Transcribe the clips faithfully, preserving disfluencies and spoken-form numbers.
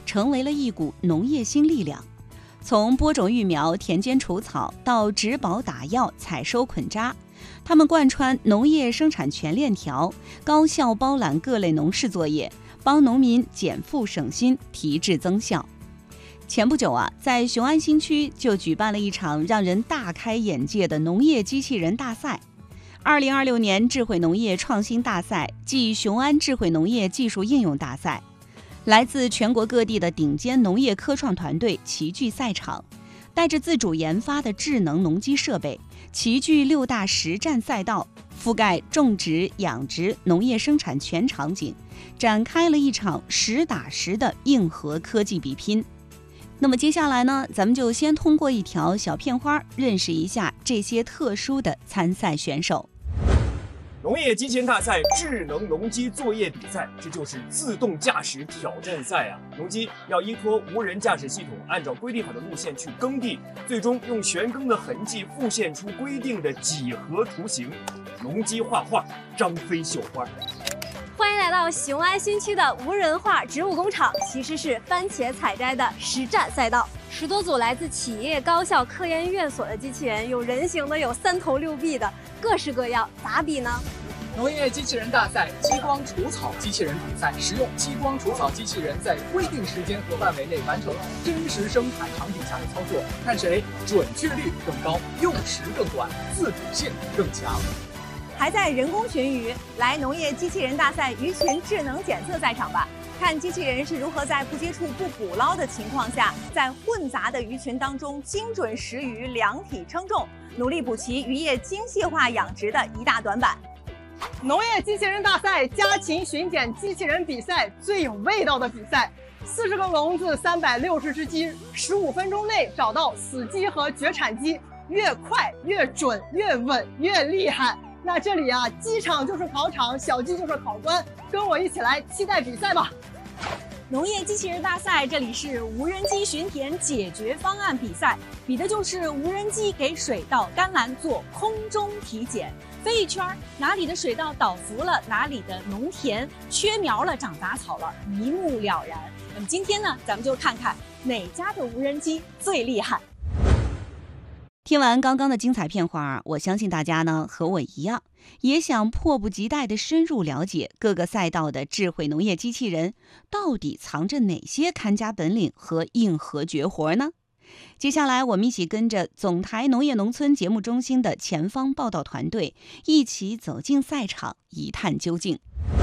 成为了一股农业新力量。从播种育苗、田间除草到植保打药、采收捆扎，他们贯穿农业生产全链条，高效包揽各类农事作业，帮农民减负省心、提质增效。前不久啊，在雄安新区就举办了一场让人大开眼界的农业机器人大赛。二零二六年智慧农业创新大赛暨雄安智慧农业技术应用大赛，来自全国各地的顶尖农业科创团队齐聚赛场，带着自主研发的智能农机设备，齐聚六大实战赛道，覆盖种植、养殖、农业生产全场景，展开了一场实打实的硬核科技比拼。那么接下来呢，咱们就先通过一条小片花认识一下这些特殊的参赛选手。 农业机器人大赛智能农机作业比赛，这就是自动驾驶挑战赛啊！农机要依托无人驾驶系统，按照规定好的路线去耕地，最终用旋耕的痕迹复现出规定的几何图形。农机画画，张飞绣花。 欢迎来到雄安新区的无人化植物工厂，其实是番茄采摘的实战赛道。十多组来自企业、高校、科研院所的机器人，有人形的，有三头六臂的，各式各样。咋比呢？ 农业机器人大赛激光除草机器人比赛，使用激光除草机器人在规定时间和范围内完成真实生产场景下的操作，看谁准确率更高，用时更短，自主性更强。 还在人工群鱼，来农业机器人大赛鱼群智能检测赛场吧，看机器人是如何在不接触、不捕捞的情况下，在混杂的鱼群当中精准识鱼、量体称重，努力补齐渔业精细化养殖的一大短板。 农业机器人大赛家禽巡检机器人比赛，最有味道的比赛。四十个笼子，三百六十只鸡，十五分钟内找到死鸡和绝产鸡，越快越准，越稳越厉害。那这里啊，鸡场就是考场，小鸡就是考官，跟我一起来期待比赛吧。 农业机器人大赛，这里是无人机巡田解决方案比赛，比的就是无人机给水稻、甘蓝做空中体检，飞一圈，哪里的水稻倒伏了，哪里的农田缺苗了、长杂草了，一目了然。那么今天呢，咱们就看看哪家的无人机最厉害。 听完刚刚的精彩片花，我相信大家呢和我一样，也想迫不及待地深入了解各个赛道的智慧农业机器人到底藏着哪些看家本领和硬核绝活呢？接下来我们一起跟着总台农业农村节目中心的前方报道团队一起走进赛场，一探究竟。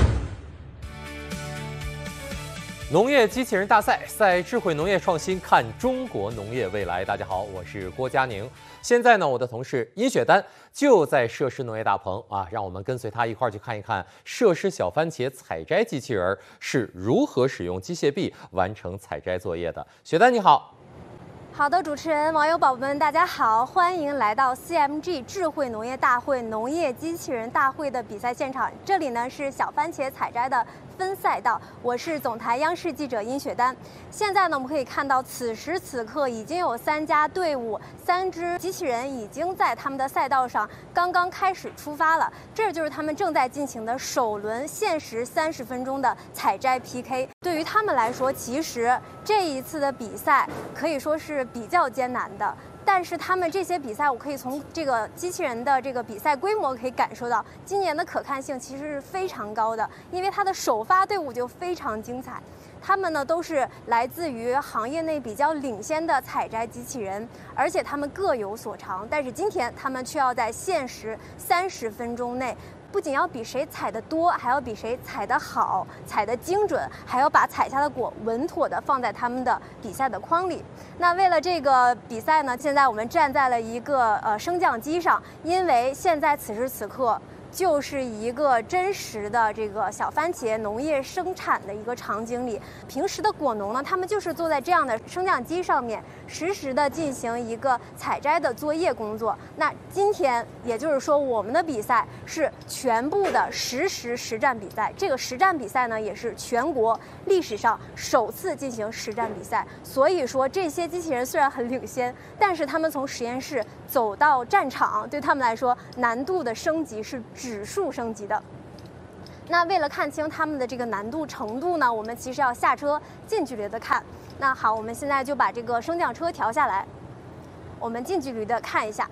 农业机器人大赛赛智慧农业创新，看中国农业未来。大家好，我是郭佳宁。现在呢，我的同事殷雪丹就在设施农业大棚啊，让我们跟随他一块儿去看一看设施小番茄采摘机器人是如何使用机械臂完成采摘作业的。雪丹你好。 好的，主持人、网友宝宝们，大家好，欢迎来到 C M G 智慧农业大会农业机器人大会的比赛现场。这里呢是小番茄采摘的分赛道，我是总台央视记者殷雪丹。现在呢，我们可以看到，此时此刻已经有三家队伍、三只机器人已经在他们的赛道上刚刚开始出发了。这就是他们正在进行的首轮限时三十分钟的采摘 P K。对于他们来说，其实这一次的比赛可以说是比较艰难的。但是他们这些比赛，我可以从这个机器人的这个比赛规模可以感受到，今年的可看性其实是非常高的，因为它的首发队伍就非常精彩。他们呢都是来自于行业内比较领先的采摘机器人，而且他们各有所长。但是今天他们却要在限时三十分钟内，不仅要比谁采得多，还要比谁采得好、采得精准，还要把采下的果稳妥地放在他们的比赛的筐里。那为了这个比赛呢，现在我们站在了一个呃升降机上，因为现在此时此刻就是一个真实的这个小番茄农业生产的一个场景里。平时的果农呢，他们就是坐在这样的升降机上面，实时的进行一个采摘的作业工作。那今天，也就是说，我们的比赛是全部的实时实战比赛。这个实战比赛呢，也是全国历史上首次进行实战比赛。所以说，这些机器人虽然很领先，但是他们从实验室走到战场，对他们来说难度的升级是指数升级的。 那为了看清它们的这个难度程度呢，我们其实要下车近距离的看。那好，我们现在就把这个升降车调下来，我们近距离的看一下。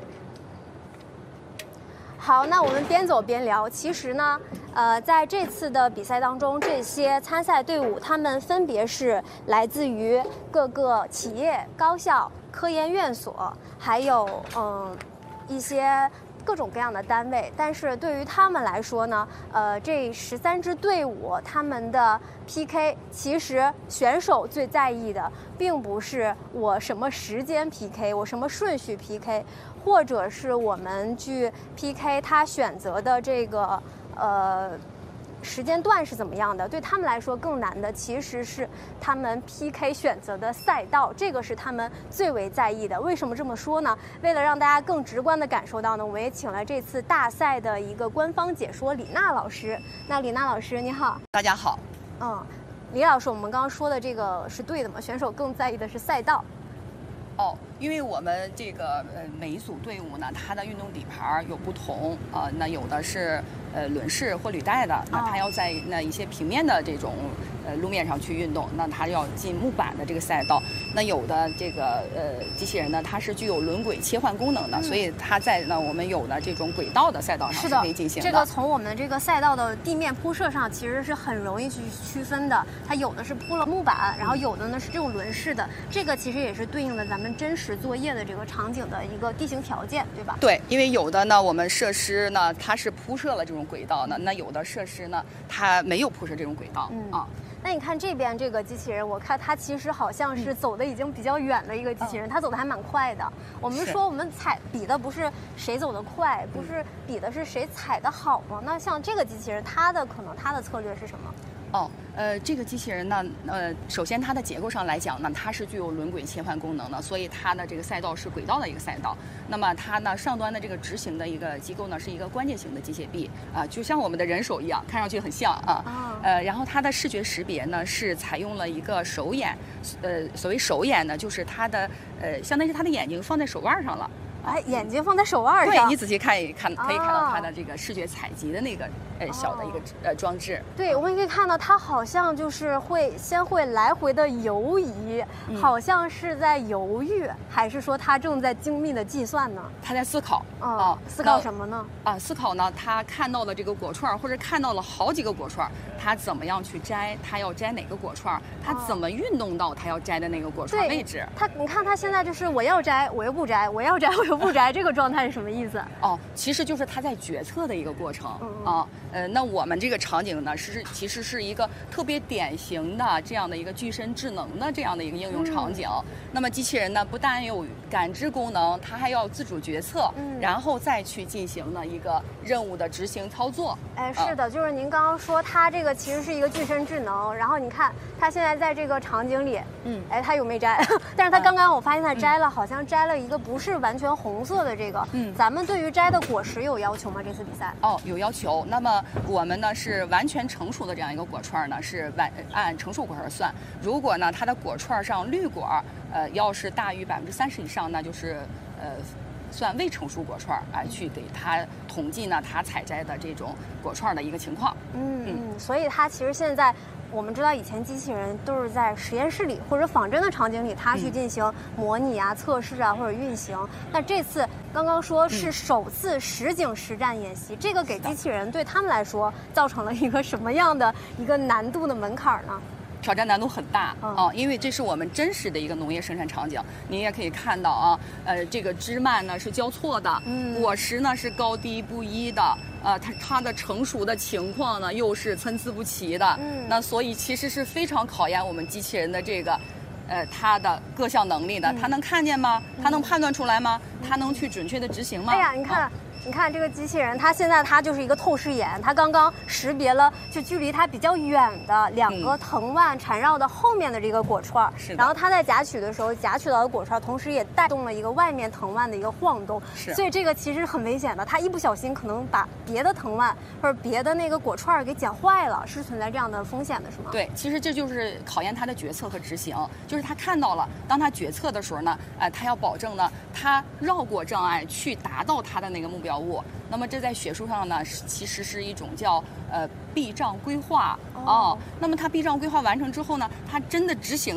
好，那我们边走边聊。其实呢，呃，在这次的比赛当中，这些参赛队伍他们分别是来自于各个企业、高校、科研院所，还有嗯一些各种各样的单位。但是对于他们来说呢，呃，这十三支队伍他们的 P K， 其实选手最在意的并不是我什么时间 P K， 我什么顺序 P K。或者是我们去 P K 他选择的这个呃时间段是怎么样的，对他们来说更难的其实是他们 P K 选择的赛道，这个是他们最为在意的。为什么这么说呢？为了让大家更直观的感受到呢，我们也请了这次大赛的一个官方解说李娜老师。那李娜老师你好。 大家好。 嗯，李老师，我们刚刚说的这个是对的吗？选手更在意的是赛道。 哦，因为我们这个呃每一组队伍呢，它的运动底盘有不同啊、呃，那有的是呃轮式或履带的，那它要在那一些平面的这种呃路面上去运动，那它要进木板的这个赛道。那有的这个呃机器人呢，它是具有轮轨切换功能的，嗯、所以它在呢我们有的这种轨道的赛道上是可以进行的。 这个从我们这个赛道的地面铺设上，其实是很容易去区分的。它有的是铺了木板，然后有的呢是这种轮式的，这个其实也是对应的咱们真实作业的这个场景的一个地形条件，对吧？ 对，因为有的呢，我们设施呢它是铺设了这种轨道呢，那有的设施呢它没有铺设这种轨道、嗯、啊。 那你看这边这个机器人，我看它其实好像是走的已经比较远的一个机器人，嗯、它走的还蛮快的。我们说我们踩比的不是谁走得快，不是比的是谁踩得好吗？那像这个机器人，它的可能它的策略是什么？ 哦，呃，这个机器人呢，呃，首先它的结构上来讲呢，它是具有轮轨切换功能的，所以它的这个赛道是轨道的一个赛道。那么它呢，上端的这个执行的一个机构呢，是一个关节型的机械臂啊、呃，就像我们的人手一样，看上去很像啊。哦、呃，然后它的视觉识别呢，是采用了一个手眼，呃，所谓手眼呢，就是它的呃，相当于是它的眼睛放在手腕上了。 哎，眼睛放在手腕上。 对，你仔细看一看，可以看到它的这个视觉采集的那个呃小的一个呃装置。 对，我们可以看到它好像就是会先会来回的游移，嗯、好像是在犹豫，还是说它正在精密的计算呢？ 它在思考。 啊、哦，思考什么呢？ 啊，思考呢，它看到了这个果串，或者看到了好几个果串，它怎么样去摘？它要摘哪个果串？它怎么运动到它要摘的那个果串位置？ 它，你看它现在就是我要摘，我又不摘，我要摘，我又不摘，这个状态是什么意思？ 哦，其实就是它在决策的一个过程、嗯、啊。呃，那我们这个场景呢，是其实是一个特别典型的这样的一个具身智能的这样的一个应用场景。嗯、那么机器人呢，不但有感知功能，它还要自主决策，嗯、然后再去进行呢一个任务的执行操作。 哎，是的，啊、就是您刚刚说它这个其实是一个具身智能，然后你看它现在在这个场景里，嗯，哎，它有没摘？但是它刚刚我发现它摘了，嗯、好像摘了一个不是完全红色的这个。嗯，咱们对于摘的果实有要求吗？这次比赛？ 哦，有要求。那么我们呢是完全成熟的这样一个果串呢，是完按成熟果实算。如果呢它的果串上绿果，呃，要是大于百分之三十以上，那就是呃算未成熟果串啊、呃，去给它统计呢它采摘的这种果串的一个情况。 嗯嗯，所以它其实现在。我们知道以前机器人都是在实验室里或者仿真的场景里，它去进行模拟啊、测试啊或者运行。那这次刚刚说是首次实景实战演习，这个给机器人对他们来说造成了一个什么样的一个难度的门槛呢？ 挑战难度很大啊，因为这是我们真实的一个农业生产场景。您也可以看到啊，呃，这个枝蔓呢是交错的，嗯，果实呢是高低不一的，呃，它它的成熟的情况呢又是参差不齐的，嗯，那所以其实是非常考验我们机器人的这个，呃，它的各项能力的。它能看见吗？它能判断出来吗？它能去准确的执行吗？ 哎呀，你看。啊你看这个机器人，它现在它就是一个透视眼，它刚刚识别了就距离它比较远的两个藤蔓缠绕的后面的这个果串，是的。然后它在夹取的时候，夹取到的果串同时也带动了一个外面藤蔓的一个晃动，是。所以这个其实很危险的，它一不小心可能把别的藤蔓或者别的那个果串给剪坏了，是存在这样的风险的，是吗？ 对，其实这就是考验它的决策和执行，就是它看到了，当它决策的时候呢，呃，它要保证呢，它绕过障碍去达到它的那个目标物。那么这在学术上呢，其实是一种叫呃避障规划哦。那么它避障规划完成之后呢，它真的执行